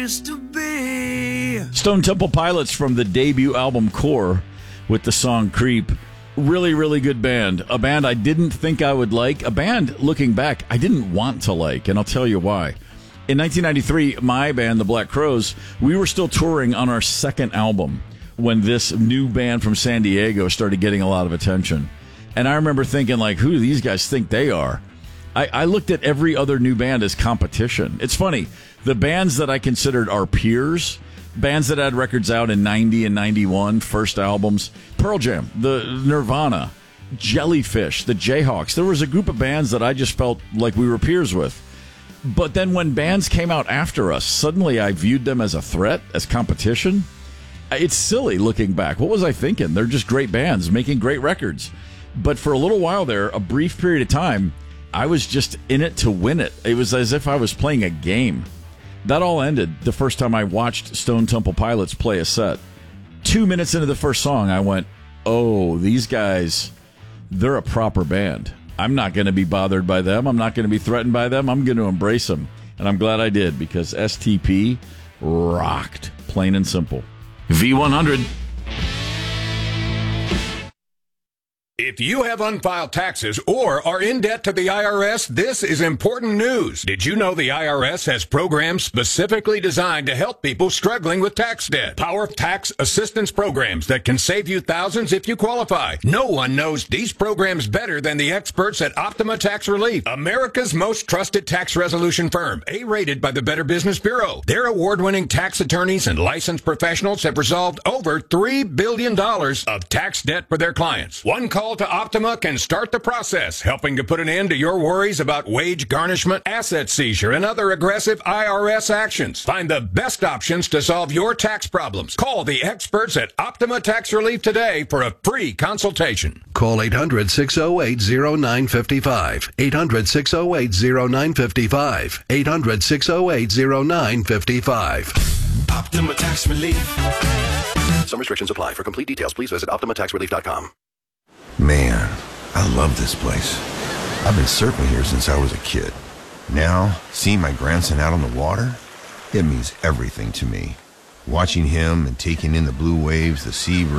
To be. Stone Temple Pilots from the debut album Core with the song Creep. Really, really good band. A band I didn't think I would like. A band, looking back, I didn't want to like, and I'll tell you why. In 1993, my band, the Black Crowes, we were still touring on our second album when this new band from San Diego started getting a lot of attention. And I remember thinking, like, who do these guys think they are? I looked at every other new band as competition. It's funny. The bands that I considered our peers, bands that had records out in 90 and 91, first albums, Pearl Jam, the Nirvana, Jellyfish, the Jayhawks. There was a group of bands that I just felt like we were peers with. But then when bands came out after us, suddenly I viewed them as a threat, as competition. It's silly looking back. What was I thinking? They're just great bands making great records. But for a little while there, a brief period of time, I was just in it to win it. It was as if I was playing a game. That all ended the first time I watched Stone Temple Pilots play a set. 2 minutes into the first song, I went, oh, these guys, they're a proper band. I'm not going to be bothered by them. I'm not going to be threatened by them. I'm going to embrace them. And I'm glad I did, because STP rocked, plain and simple. V100. If you have unfiled taxes or are in debt to the IRS, this is important news. Did you know the IRS has programs specifically designed to help people struggling with tax debt? Power tax assistance programs that can save you thousands if you qualify. No one knows these programs better than the experts at Optima Tax Relief, America's most trusted tax resolution firm, A-rated by the Better Business Bureau. Their award-winning tax attorneys and licensed professionals have resolved over $3 billion of tax debt for their clients. One call to Optima can start the process, helping to put an end to your worries about wage garnishment, asset seizure, and other aggressive IRS actions. Find the best options to solve your tax problems. Call the experts at Optima Tax Relief today for a free consultation. Call 800-608-0955. 800-608-0955. 800-608-0955. Optima Tax Relief. Some restrictions apply. For complete details, please visit OptimaTaxRelief.com. Man, I love this place. I've been surfing here since I was a kid. Now, seeing my grandson out on the water, it means everything to me. Watching him and taking in the blue waves, the sea